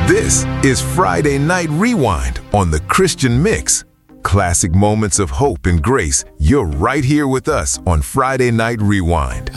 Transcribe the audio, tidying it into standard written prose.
This is Friday Night Rewind on the Christian Mix. Classic moments of hope and grace. You're right here with us on Friday Night Rewind.